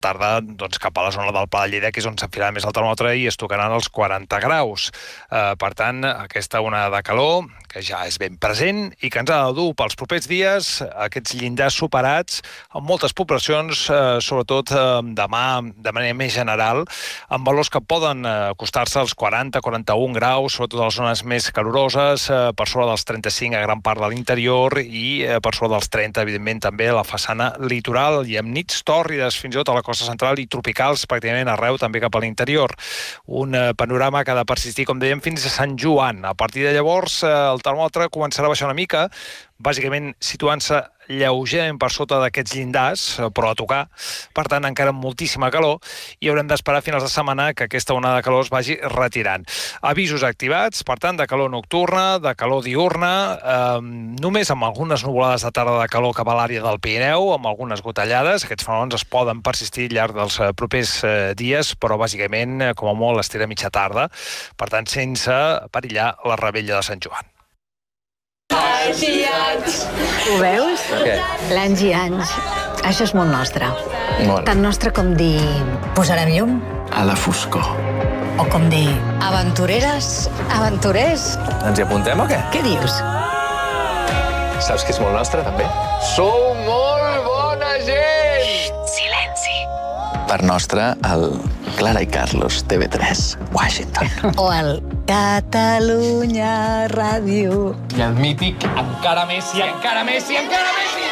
tarda cap a la zona del Pla de Lleida, que és on s'enfilarà més el termòmetre i es tocaran els 40 graus. Per tant, aquesta onada de calor, que ja és ben present i que ens ha de dur pels propers dies aquests llindars superats en moltes poblacions, sobretot demà de manera més general, amb valors que poden acostar-se als 40-41 graus, sobretot a les zones més caloroses, per sobre dels 35 a gran part de l'interior i per sobre dels 30, evidentment, també a la façana litoral i amb nits tòrrides fins i tot a la costa central i tropicals pràcticament arreu, també cap a l'interior. Un panorama que ha de persistir, com dèiem, fins a Sant Joan. A partir de llavors, el termòmetre començarà a baixar una mica, bàsicament situant-se lleugerament per sota d'aquests llindars, però a tocar. Per tant, encara amb moltíssima calor i haurem d'esperar a finals de setmana que aquesta onada de calor es vagi retirant. Avisos activats, per tant, de calor nocturna, de calor diurna, només amb algunes nuvolades de tarda de calor cap a l'àrea del Pirineu, amb algunes gotellades. Aquests fenòmens es poden persistir al llarg dels propers dies, però bàsicament, com a molt, estira mitja tarda. Per tant, sense perillar la revetlla de Sant Joan. Anys i anys. Ho veus? Què? L'anys i anys. Això és molt nostre. Molt. Tan nostre com dir posarem llum. A la foscor. O com dir aventureres, aventurers. Ens hi apuntem o què? Què dius? Saps que és molt nostre, també? Sou molt bona gent! Xxt, silenci. Per nostre, el Clara i Carlos, TV3, Washington. O el Catalunya Ràdio. I el mític Encara Messi, encara Messi, encara Messi!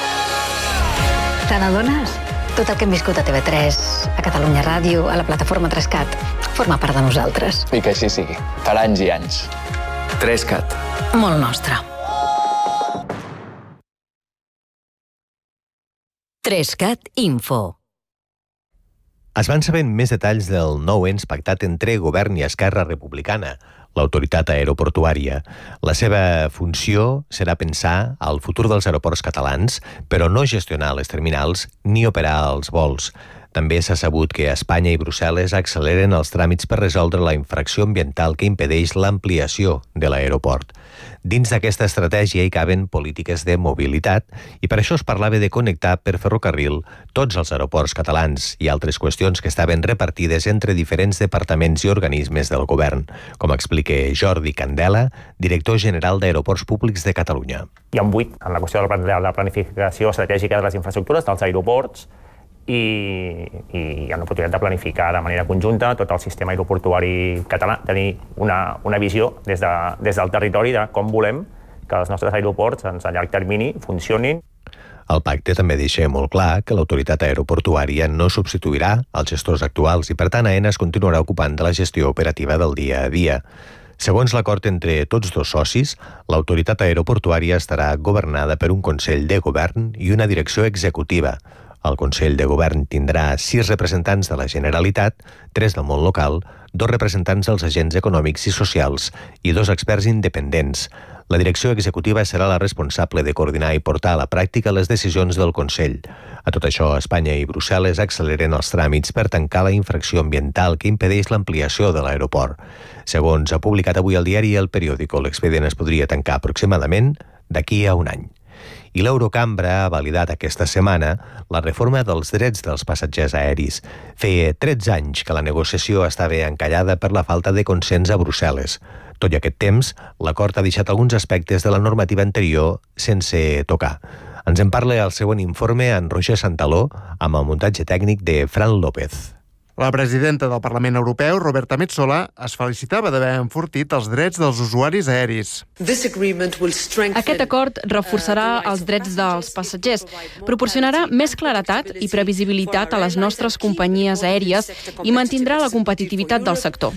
Te n'adones? Tot el que hem viscut a TV3, a Catalunya Ràdio, a la plataforma 3CAT, forma part de nosaltres. I que així sigui. Per anys i anys. 3CAT. Molt nostre. 3CAT Info. Es van sabent més detalls del nou ens pactat entre Govern i Esquerra Republicana, l'autoritat aeroportuària. La seva funció serà pensar al futur dels aeroports catalans, però no gestionar les terminals ni operar els vols. També s'ha sabut que Espanya i Brussel·les acceleren els tràmits per resoldre la infracció ambiental que impedeix l'ampliació de l'aeroport. Dins d'aquesta estratègia hi caben polítiques de mobilitat i per això es parlava de connectar per ferrocarril tots els aeroports catalans i altres qüestions que estaven repartides entre diferents departaments i organismes del govern, com explica Jordi Candela, director general d'Aeroports Públics de Catalunya. Hi ha un buit en la qüestió de la planificació estratègica de les infraestructures dels aeroports i hi ha una oportunitat de planificar de manera conjunta tot el sistema aeroportuari català, tenir una visió des del territori de com volem que els nostres aeroports a llarg termini funcionin. El pacte també deixa molt clar que l'autoritat aeroportuària no substituirà els gestors actuals i, per tant, AENA es continuarà ocupant de la gestió operativa del dia a dia. Segons l'acord entre tots dos socis, l'autoritat aeroportuària estarà governada per un Consell de Govern i una direcció executiva. El Consell de Govern tindrà 6 representants de la Generalitat, 3 del món local, 2 representants dels agents econòmics i socials i 2 experts independents. La direcció executiva serà la responsable de coordinar i portar a la pràctica les decisions del Consell. A tot això, Espanya i Brussel·les acceleren els tràmits per tancar la infracció ambiental que impedeix l'ampliació de l'aeroport. Segons ha publicat avui el diari El Periódico, l'expedient es podria tancar aproximadament d'aquí a un any. I l'Eurocambra ha validat aquesta setmana la reforma dels drets dels passatgers aeris. Feia 13 anys que la negociació estava encallada per la falta de consens a Brussel·les. Tot i aquest temps, l'acord ha deixat alguns aspectes de la normativa anterior sense tocar. Ens en parla al següent informe en Roger Santaló amb el muntatge tècnic de Fran López. La presidenta del Parlament Europeu, Roberta Metsola, es felicitava d'haver enfortit els drets dels usuaris aeris. Aquest acord reforçarà els drets dels passatgers, proporcionarà més claretat i previsibilitat a les nostres companyies aèries i mantindrà la competitivitat del sector.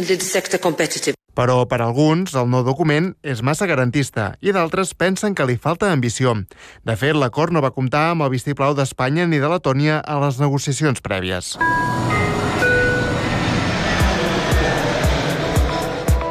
Però per alguns el nou document és massa garantista i d'altres pensen que li falta ambició. De fet, l'acord no va comptar amb el vistiplau d'Espanya ni de Letònia a les negociacions prèvies.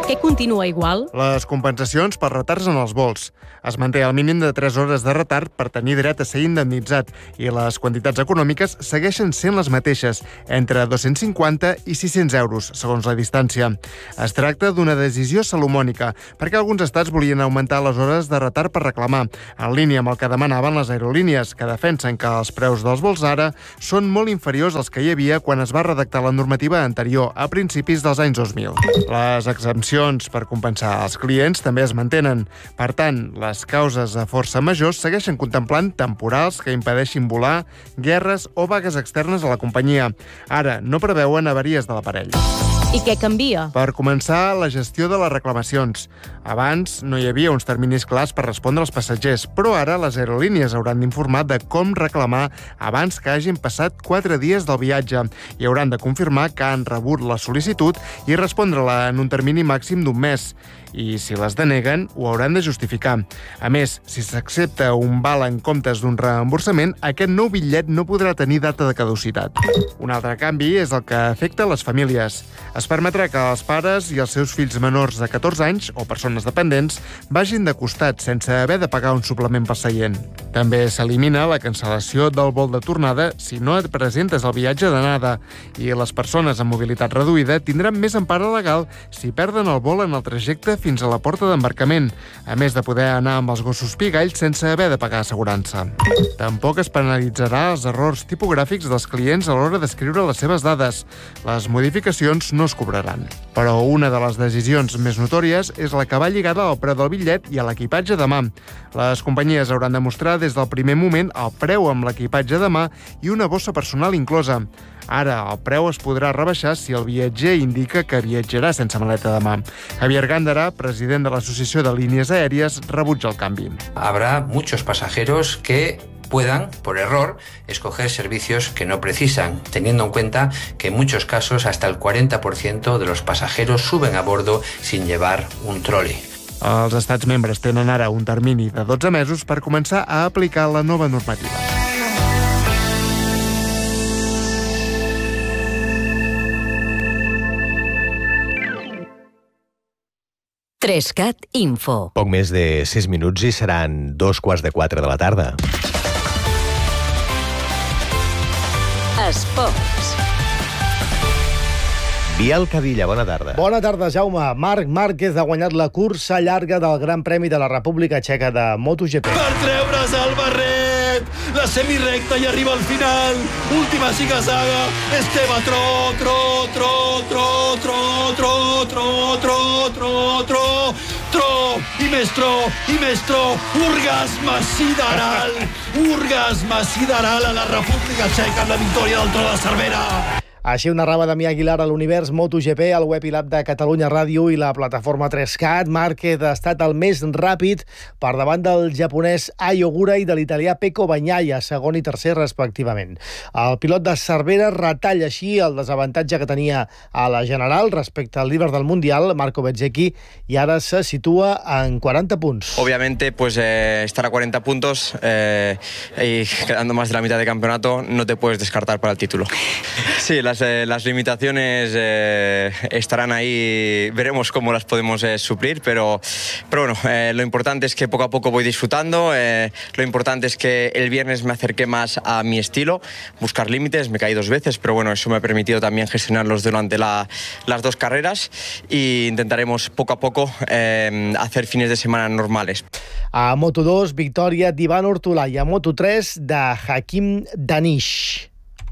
Què continua igual? Les compensacions per retards en els vols. Es manté el mínim de 3 hores de retard per tenir dret a ser indemnitzat i les quantitats econòmiques segueixen sent les mateixes, entre 250 i 600 euros, segons la distància. Es tracta d'una decisió salomònica, perquè alguns estats volien augmentar les hores de retard per reclamar, en línia amb el que demanaven les aerolínies, que defensen que els preus dels vols ara són molt inferiors als que hi havia quan es va redactar la normativa anterior, a principis dels anys 2000. Les exempcions per compensar els clients també es mantenen. Per tant, les causes de força majors segueixen contemplant temporals que impedeixin volar, guerres o vagues externes a la companyia. Ara, no preveuen avaries de l'aparell. I què canvia? Per començar, la gestió de les reclamacions. Abans no hi havia uns terminis clars per respondre als passatgers, però ara les aerolínies hauran d'informar de com reclamar abans que hagin passat 4 dies del viatge i hauran de confirmar que han rebut la sol·licitud i respondre-la en un termini màxim d'1 mes. I si les deneguen, ho hauran de justificar. A més, si s'accepta un val en comptes d'un reemborsament, aquest nou bitllet no podrà tenir data de caducitat. Un altre canvi és el que afecta les famílies. Es permetrà que els pares i els seus fills menors de 14 anys o persones dependents vagin de costat sense haver de pagar un suplement per seient. També s'elimina la cancel·lació del vol de tornada si no et presentes al viatge d'anada i les persones amb mobilitat reduïda tindran més empara legal si perden el vol en el trajecte fins a la porta d'embarcament, a més de poder anar amb els gossos pigalls sense haver de pagar assegurança. Tampoc es penalitzarà els errors tipogràfics dels clients a l'hora d'escriure les seves dades. Les modificacions no es cobraran. Però una de les decisions més notòries és la que va lligada al preu del bitllet i a l'equipatge de mà. Les companyies hauran de mostrar des del primer moment el preu amb l'equipatge de mà i una bossa personal inclosa. Ara, el preu es podrà rebaixar si el viatger indica que viatjarà sense maleta de mà. Javier Gándara, president de l'Associació de Línies Aèries, rebutja el canvi. Habrá muchos pasajeros que puedan, por error, escoger servicios que no precisan, teniendo en cuenta que en muchos casos hasta el 40% de los pasajeros suben a bordo sin llevar un troli. Els estats membres tenen ara un termini de 12 mesos per començar a aplicar la nova normativa. Trescat Info. Poc més de 6 minuts i seran 3:45 de la tarda. Esports. Biel Cadilla, bona tarda. Bona tarda, Jaume. Marc Márquez ha guanyat la cursa llarga del Gran Premi de la República Txeca de MotoGP. Per treure's el barret, la semirecta i arriba al final. Última ziga-zaga. Esteve i més tro. Orgasme sideral a la República Txeca en la victòria del Tro de Cervera. Així ho narrava Damià Aguilar a l'Univers MotoGP, al web i l'app de Catalunya Ràdio i la plataforma 3CAT. Márquez ha estat el més ràpid per davant del japonès Ai Ogura i de l'italià Pecco Bagnaia, segon i tercer respectivament. El pilot de Cervera retalla així el desavantatge que tenia a la general respecte al líder del Mundial, Marco Bezzecchi, i ara se situa en 40 punts. Obviamente, pues estar a 40 puntos y quedando más de la mitad de campeonato, no te puedes descartar para el título. Sí, las limitaciones estarán ahí, veremos cómo las podemos suplir, pero bueno, lo importante es que poco a poco voy disfrutando, lo importante es que el viernes me acerqué más a mi estilo, buscar límites, me caí 2 veces, pero bueno, eso me ha permitido también gestionarlos durante las 2 carreras e intentaremos poco a poco hacer fines de semana normales. A Moto2, victòria d'Ivan Ortolà, i a Moto3 de Hakim Danish.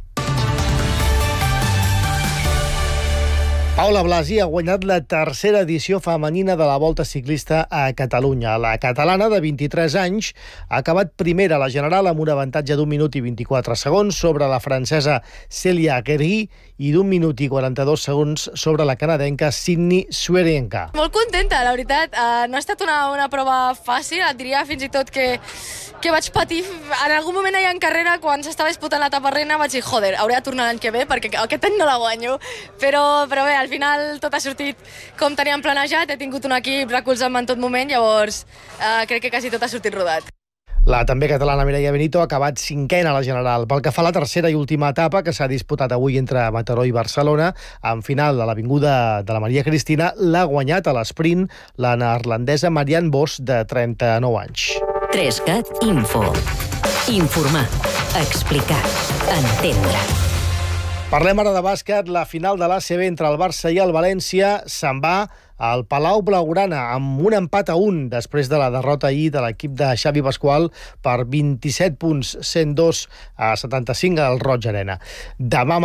Paula Blasi ha guanyat la tercera edició femenina de la Volta Ciclista a Catalunya. La catalana, de 23 anys, ha acabat primera a la general amb un avantatge d'1 minut i 24 segons sobre la francesa Célia Guéry i d'1 minut i 42 segons sobre la canadenca Sydney Swerenka. Molt contenta, la veritat. No ha estat una prova fàcil, et diria fins i tot que vaig patir. En algun moment allà en carrera, quan s'estava disputant l'etapa reina, vaig dir, joder, hauré de tornar l'any que ve perquè aquest any no la guanyo. Però bé, al final tot ha sortit com teníem planejat, he tingut un equip recolzant-me en tot moment, llavors crec que quasi tot ha sortit rodat. La també catalana Mireia Benito ha acabat 5a a la general. Pel que fa a la tercera i última etapa, que s'ha disputat avui entre Mataró i Barcelona, en final a l'Avinguda de la Maria Cristina, l'ha guanyat a l'esprint la neerlandesa Marianne Vos, de 39 anys. 3CAT Info. Informar, explicar, entendre. Parlem ara de bàsquet. La final de l'ACB entre el Barça i el València se'n va al Palau Blaugrana amb un empat a 1 després de la derrota ahir de l'equip de Xavi Pasqual per 27 punts, 102 a 75 al Roig Arena. Demà